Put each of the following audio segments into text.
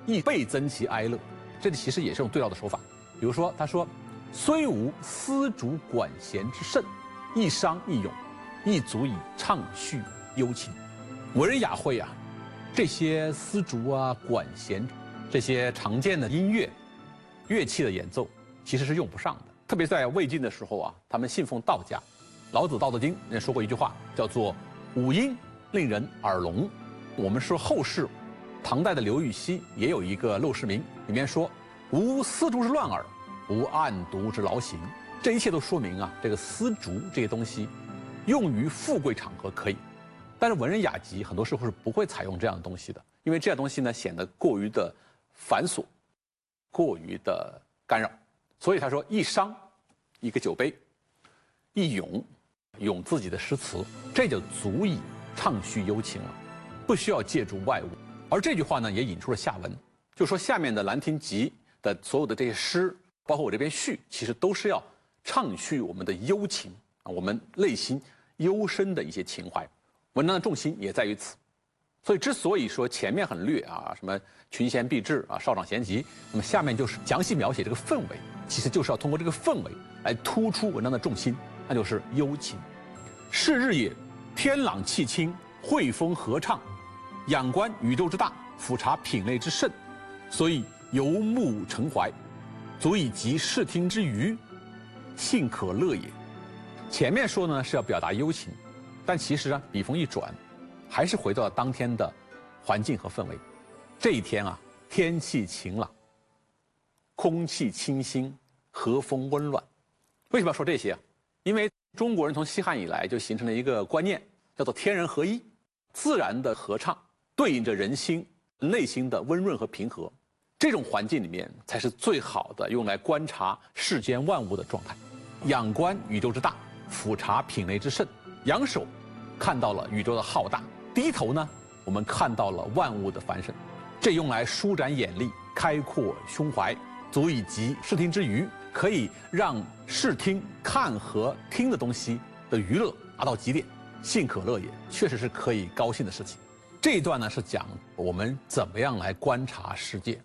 亦倍增其哀乐。这里其实也是用对照的手法。比如说，他说：“虽无丝竹管弦之盛，一觞一咏，亦足以畅叙幽情。”文人雅会啊，这些丝竹啊、管弦这些常见的音乐乐器的演奏，其实是用不上的。特别在魏晋的时候啊，他们信奉道家。老子《道德经》也说过一句话，叫做“五音令人耳聋”。我们说后世，唐代的刘禹锡也有一个《陋室铭》，里面说：“无丝竹之乱耳，无案牍之劳形。”这一切都说明啊，这个丝竹这些东西，用于富贵场合可以，但是文人雅集很多时候是不会采用这样的东西的，因为这样东西呢显得过于的繁琐，过于的干扰。所以他说：“一觞，一个酒杯；一咏，咏自己的诗词，这就足以畅叙幽情了，不需要借助外物。”而这句话呢，也引出了下文，就说下面的《兰亭集》的所有的这些诗，包括我这边序，其实都是要畅叙我们的幽情啊，我们内心幽深的一些情怀。文章的重心也在于此。所以之所以说前面很略啊，什么群贤毕至啊、少长咸集，那么下面就是详细描写这个氛围，其实就是要通过这个氛围来突出文章的重心，那就是幽情。是日也，天朗气清，惠风和畅，仰观宇宙之大，俯察品类之盛，所以游目骋怀，足以及视听之娱，幸可乐也。前面说呢是要表达幽情，但其实啊笔锋一转，还是回到了当天的环境和氛围。这一天啊，天气晴朗，空气清新，和风温暖。为什么要说这些啊？因为中国人从西汉以来就形成了一个观念，叫做天人合一，自然的合唱对应着人心内心的温润和平和。这种环境里面才是最好的用来观察世间万物的状态。仰观宇宙之大，俯察品类之盛。仰首看到了宇宙的浩大，低头呢，我们看到了万物的繁盛。这用来舒展眼力，开阔胸怀，足以及视听之娱，可以让视听看和听的东西的娱乐达到极点，幸可乐也，确实是可以高興的事情。这一段呢是讲我們怎麼樣來觀察世界。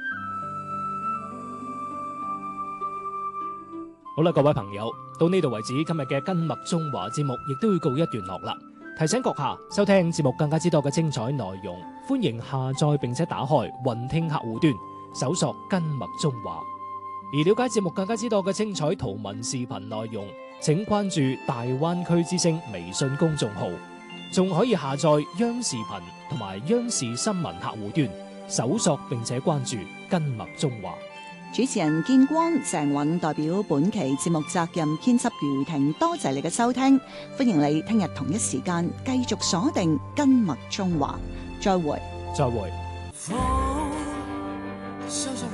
好啦，各位朋友，到呢度為止，今日嘅跟麥中華節目亦都要告一段落啦。提醒閣下收聽節目更加之多嘅精彩內容，歡迎下載並且打開雲聽客戶端，搜索跟麥中華。而了解節目更加之多嘅精彩圖文視頻內容，請關注大灣區之聲微信公眾號，仲可以下載央視頻同埋央視新聞客戶端，搜索並且關注跟麥中華。 主持人建光、鄭韻代表本期節目責任編輯余婷，多謝你嘅收聽，歡迎你聽日同一時間繼續鎖定跟麥中華，再會。 再會。